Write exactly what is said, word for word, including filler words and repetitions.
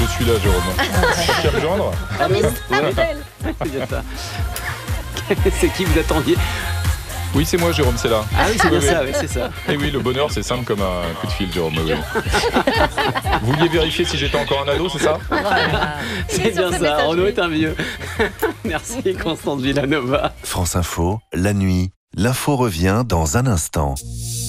suis là, Jérôme. Tu viens me joindre? Ah oui, Voilà. C'est bien ça. C'est qui vous attendiez? Oui, c'est moi, Jérôme, c'est là. Ah oui, c'est bien Oui, ça, oui. oui, c'est ça. Et oui, le bonheur, c'est simple comme un coup de fil, Jérôme. Oui, oui. Vous vouliez vérifier si j'étais encore un ado, c'est ça? Voilà. C'est bien sur sa ça, Renaud messagerie. est un vieux. Merci Constance Villanova. France Info, la nuit, l'info revient dans un instant.